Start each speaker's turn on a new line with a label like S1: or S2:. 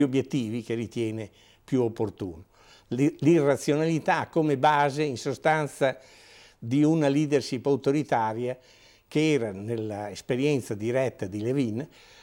S1: obiettivi che ritiene più opportuno. L'irrazionalità come base, in sostanza, di una leadership autoritaria che era, nell'esperienza diretta di Levin,